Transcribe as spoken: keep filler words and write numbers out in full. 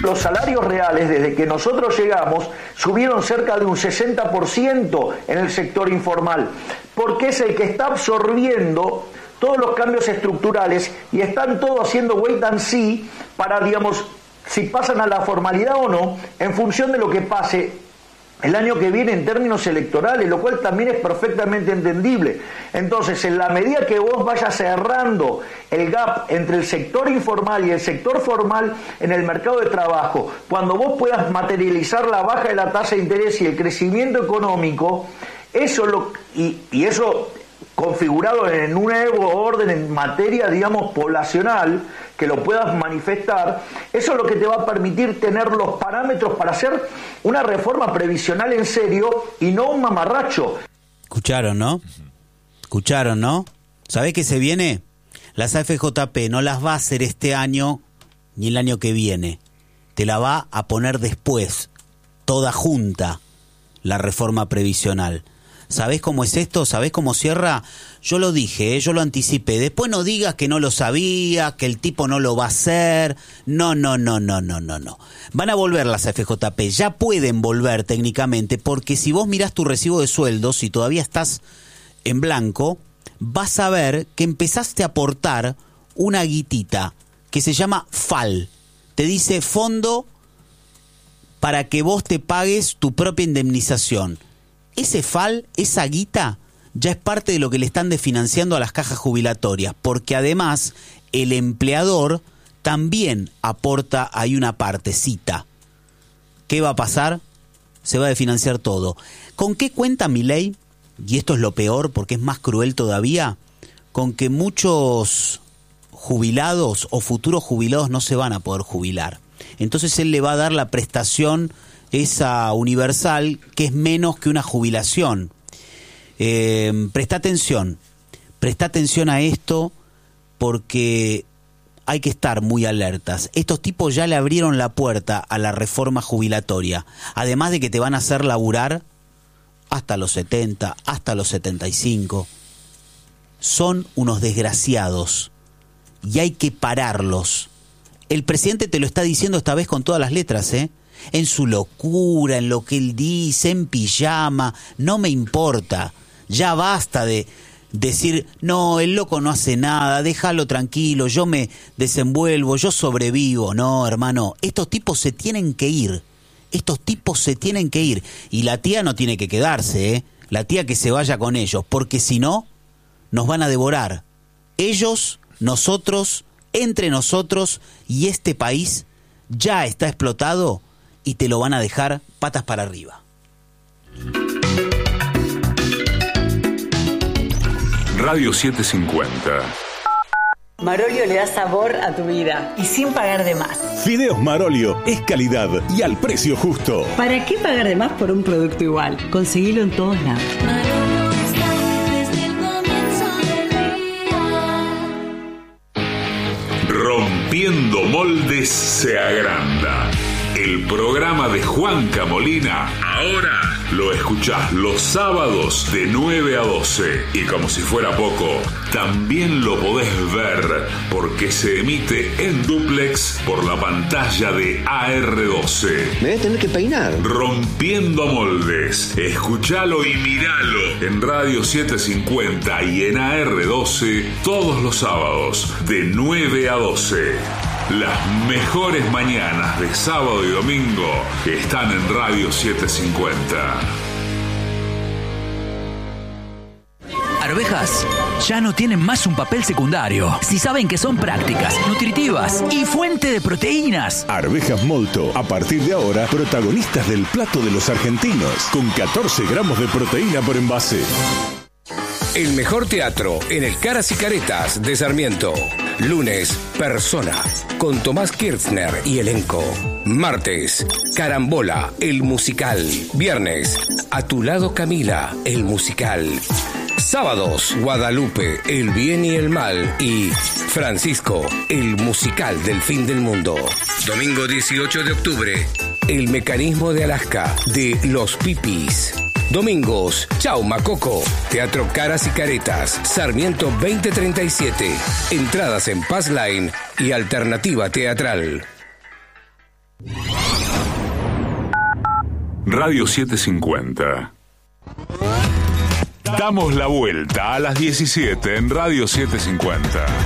Los salarios reales, desde que nosotros llegamos, subieron cerca de un sesenta por ciento en el sector informal, porque es el que está absorbiendo todos los cambios estructurales y están todos haciendo wait and see para, digamos, si pasan a la formalidad o no, en función de lo que pase el año que viene en términos electorales, lo cual también es perfectamente entendible. Entonces, en la medida que vos vayas cerrando el gap entre el sector informal y el sector formal en el mercado de trabajo, cuando vos puedas materializar la baja de la tasa de interés y el crecimiento económico, eso lo y, y eso configurado en un nuevo orden en materia, digamos, poblacional, que lo puedas manifestar, eso es lo que te va a permitir tener los parámetros para hacer una reforma previsional en serio y no un mamarracho. Escucharon, ¿no? Escucharon, ¿no? ¿Sabés qué se viene? Las A F J P no las va a hacer este año ni el año que viene. Te la va a poner después, toda junta, la reforma previsional. ¿Sabés cómo es esto? ¿Sabés cómo cierra? Yo lo dije, ¿eh? Yo lo anticipé. Después no digas que no lo sabía, que el tipo no lo va a hacer. No, no, no, no, no, no, no. Van a volver las A F J P. Ya pueden volver técnicamente, porque si vos mirás tu recibo de sueldos y todavía estás en blanco, vas a ver que empezaste a aportar una guitita que se llama F A L. Te dice fondo para que vos te pagues tu propia indemnización. Ese F A L, esa guita, ya es parte de lo que le están desfinanciando a las cajas jubilatorias, porque además el empleador también aporta ahí una partecita. ¿Qué va a pasar? Se va a desfinanciar todo. ¿Con qué cuenta Milei? Y esto es lo peor, porque es más cruel todavía, con que muchos jubilados o futuros jubilados no se van a poder jubilar. Entonces él le va a dar la prestación esa universal, que es menos que una jubilación. Eh, presta atención, presta atención a esto, porque hay que estar muy alertas. Estos tipos ya le abrieron la puerta a la reforma jubilatoria, además de que te van a hacer laburar hasta los setenta, hasta los setenta y cinco. Son unos desgraciados y hay que pararlos. El presidente te lo está diciendo esta vez con todas las letras, ¿eh? En su locura, en lo que él dice, en pijama, no me importa. Ya basta de decir, no, el loco no hace nada, déjalo tranquilo, yo me desenvuelvo, yo sobrevivo. No, hermano, estos tipos se tienen que ir. Estos tipos se tienen que ir. Y la tía no tiene que quedarse, ¿eh? La tía que se vaya con ellos, porque si no, nos van a devorar. Ellos, nosotros, entre nosotros, y este país ya está explotado y te lo van a dejar patas para arriba. Radio setecientos cincuenta. Marolio le da sabor a tu vida y sin pagar de más. Fideos Marolio es calidad y al precio justo. ¿Para qué pagar de más por un producto igual? Conseguilo en todos lados. Marolio está desde el comienzo del día. Rompiendo moldes se agranda. El programa de Juanca Molina, ahora lo escuchás los sábados de nueve a doce. Y como si fuera poco, también lo podés ver, porque se emite en dúplex por la pantalla de A R doce. Me voy a tener que peinar. Rompiendo moldes. Escuchalo y miralo en Radio setecientos cincuenta y en A R doce todos los sábados de nueve a doce. Las mejores mañanas de sábado y domingo están en Radio setecientos cincuenta. Arvejas ya no tienen más un papel secundario. Si saben que son prácticas, nutritivas y fuente de proteínas. Arvejas Molto, a partir de ahora, protagonistas del plato de los argentinos, con catorce gramos de proteína por envase. El mejor teatro en el Caras y Caretas de Sarmiento. Lunes, Persona, con Tomás Kirchner y elenco. Martes, Carambola, el musical. Viernes, A tu lado Camila, el musical. Sábados, Guadalupe, el bien y el mal. Y Francisco, el musical del fin del mundo. Domingo dieciocho de octubre, El mecanismo de Alaska, de Los Pipis. Domingos, Chau Macoco, Teatro Caras y Caretas, Sarmiento veinte treinta y siete. Entradas en Pass Line y Alternativa Teatral. Radio setecientos cincuenta. Damos la vuelta a las diecisiete en Radio setecientos cincuenta.